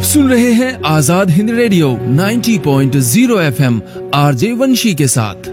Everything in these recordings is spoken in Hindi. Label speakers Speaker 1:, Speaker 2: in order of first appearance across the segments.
Speaker 1: आप सुन रहे हैं Azad Hind radio 90.0 FM RJ वंशी के साथ।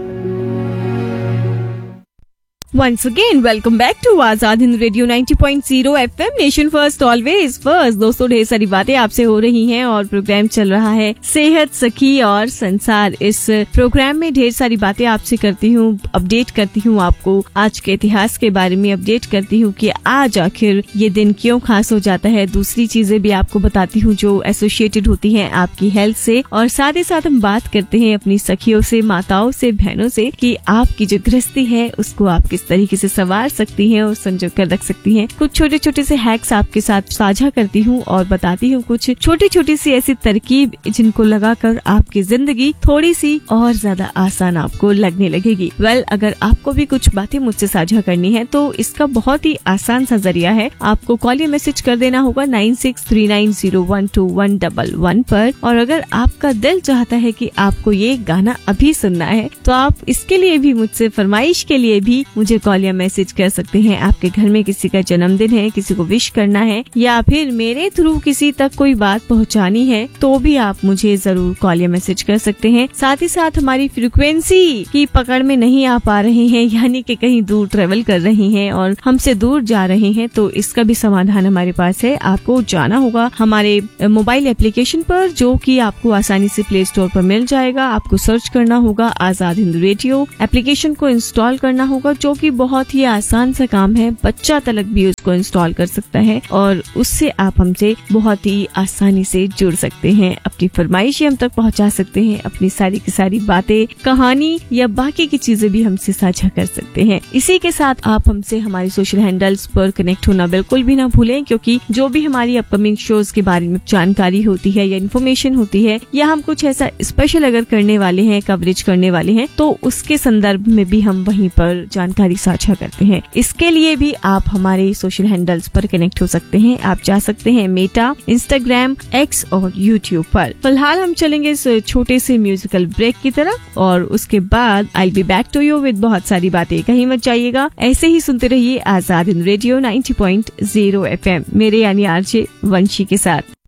Speaker 2: Once again, welcome back to Azad Hind radio 90.0 FM nation first always first. दोस्तों, ढेर सारी बातें आपसे हो रही हैं और प्रोग्राम चल रहा है सेहत, सखी और संसार। इस प्रोग्राम में ढेर सारी बातें आपसे करती हूँ, अपडेट करती हूँ, आपको आज के इतिहास के बारे में अपडेट करती हूँ कि आज आखिर ये दिन क्यों खास हो जाता है। दूसरी चीजें भी आपको बताती हूँ जो एसोसिएटेड होती हैं आपकी हेल्थ से, और साथ ही साथ हम बात करते हैं अपनी सखियों से, माताओं से, बहनों से कि आपकी जो गृहस्थी है उसको आप किस तरीके से संवार सकती हैं और संजो कर रख सकती हैं। कुछ छोटे छोटे से हैक्स आपके साथ साझा करती हूँ और बताती हूँ कुछ छोटी छोटी सी ऐसी तरकीब जिनको लगाकर आपकी जिंदगी थोड़ी सी और ज्यादा आसान आपको लगने लगेगी। अगर आपको भी कुछ बातें मुझसे साझा करनी है तो इसका बहुत ही आसान सा जरिया है, आपको कॉल या मैसेज कर देना होगा 9639012111 पर। और अगर आपका दिल चाहता है कि आपको ये गाना अभी सुनना है तो आप इसके लिए भी मुझसे, फरमाइश के लिए भी मुझे कॉल या मैसेज कर सकते हैं। आपके घर में किसी का जन्मदिन है, किसी को विश करना है या फिर मेरे थ्रू किसी तक कोई बात पहुंचानी है तो भी आप मुझे जरूर कॉल या मैसेज कर सकते हैं। साथ ही साथ हमारी फ्रीक्वेंसी की पकड़ में नहीं आ पा रहे हैं, यानी कि कहीं दूर ट्रेवल कर रहे हैं और हमसे दूर जा रहे हैं, तो इसका भी समाधान हमारे पास है। आपको जाना होगा हमारे मोबाइल एप्लीकेशन पर, जो कि आपको आसानी से प्ले स्टोर पर मिल जाएगा। आपको सर्च करना होगा आजाद हिंद रेडियो, एप्लीकेशन को इंस्टॉल करना होगा, जो कि बहुत ही आसान सा काम है। बच्चा तलक भी उसको इंस्टॉल कर सकता है और उससे आप हमसे बहुत ही आसानी से जुड़ सकते हैं। अपनी फरमाइशें हम तक पहुंचा सकते हैं, अपनी सारी की सारी बातें, कहानी या बाकी की चीजें भी हमसे साझा कर सकते हैं। इसी के साथ आप हमसे हमारी सोशल हैंडल्स पर कनेक्ट होना बिल्कुल भी ना भूलें, क्योंकि जो भी हमारी अपकमिंग शोज के बारे में जानकारी होती है या इन्फॉर्मेशन होती है या हम कुछ ऐसा स्पेशल अगर करने वाले हैं, कवरेज करने वाले हैं, तो उसके संदर्भ में भी हम वहीं पर जानकारी साझा करते हैं। इसके लिए भी आप हमारे सोशल हैंडल्स पर कनेक्ट हो सकते हैं। आप जा सकते हैं मेटा, इंस्टाग्राम, एक्स और यूट्यूब पर। फिलहाल हम चलेंगे इस छोटे से म्यूजिकल ब्रेक की तरफ और उसके बाद आई be back to you with बहुत सारी बातें। कहीं मत जाइएगा, ऐसे ही सुनते रहिए आजाद हिंद रेडियो 90.0 FM मेरे यानी आरजे वंशी के साथ।